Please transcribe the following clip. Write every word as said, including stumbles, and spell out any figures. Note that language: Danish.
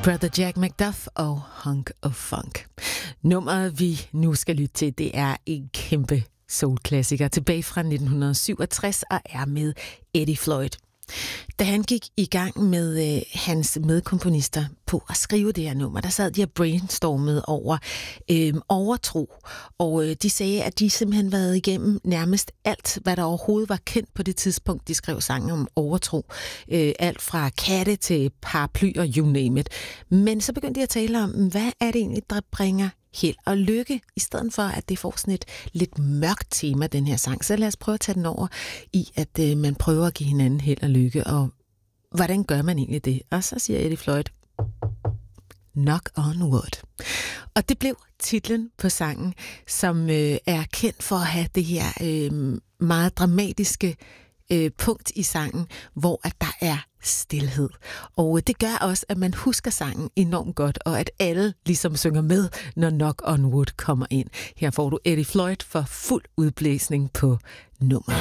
Brother Jack Macduff og Hunk of Funk. Nummeret, vi nu skal lytte til, det er en kæmpe soul-klassiker tilbage fra nitten syvogtres og er med Eddie Floyd. Da han gik i gang med øh, hans medkomponister på at skrive det her nummer, der sad de og brainstormede over øh, overtro, og øh, de sagde, at de simpelthen været igennem nærmest alt, hvad der overhovedet var kendt på det tidspunkt, de skrev sangen om overtro. Øh, alt fra katte til paraply og you name it. Men så begyndte de at tale om, hvad er det egentlig, der bringer held og lykke, i stedet for, at det får sådan et lidt mørkt tema, den her sang. Så lad os prøve at tage den over i, at øh, man prøver at give hinanden held og lykke, og hvordan gør man egentlig det? Og så siger Eddie Floyd, Knock on Wood. Og det blev titlen på sangen, som øh, er kendt for at have det her øh, meget dramatiske øh, punkt i sangen, hvor at der er stilhed. Og det gør også, at man husker sangen enormt godt, og at alle ligesom synger med, når Knock on Wood kommer ind. Her får du Eddie Floyd for fuld udblæsning på nummeret.